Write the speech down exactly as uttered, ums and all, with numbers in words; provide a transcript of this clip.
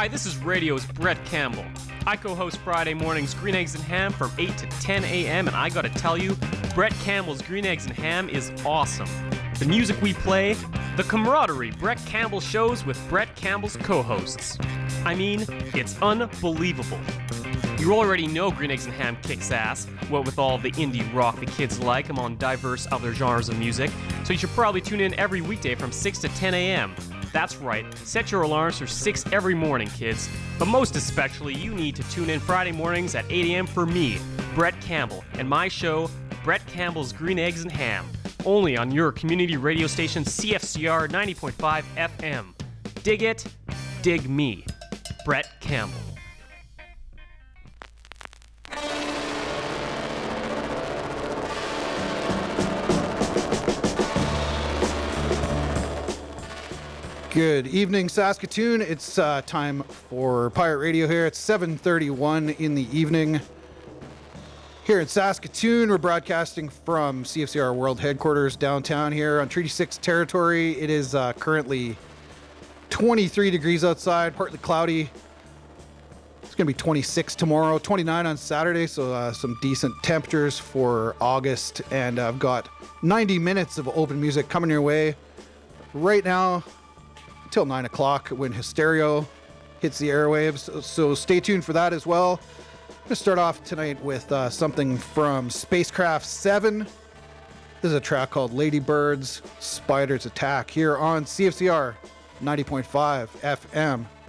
Hi, this is Radio's Brett Campbell. I co-host Friday mornings Green Eggs and Ham from eight to ten a.m. and I gotta tell you, Brett Campbell's Green Eggs and Ham is awesome. The music we play, the camaraderie Brett Campbell shows with Brett Campbell's co-hosts. I mean, it's unbelievable. You already know Green Eggs and Ham kicks ass, what with all the indie rock the kids like among diverse other genres of music, so you should probably tune in every weekday from six to ten a.m. That's right, set your alarms for six every morning, kids. But most especially, you need to tune in Friday mornings at eight a.m. for me, Brett Campbell, and my show, Brett Campbell's Green Eggs and Ham, only on your community radio station C F C R ninety point five F M. Dig it, dig me, Brett Campbell. Good evening, Saskatoon. It's uh, time for Pirate Radio here. It's seven thirty-one in the evening. Here in Saskatoon, we're broadcasting from C F C R World Headquarters downtown here on Treaty six territory. It is uh, currently twenty-three degrees outside, partly cloudy. It's going to be twenty-six tomorrow, twenty-nine on Saturday, so uh, some decent temperatures for August. And I've got ninety minutes of open music coming your way right now till nine o'clock when Hysterio hits the airwaves. So stay tuned for that as well. I'm going to start off tonight with uh, something from Spacecraft seven. This is a track called Ladybirds, Spiders Attack here on C F C R ninety point five F M.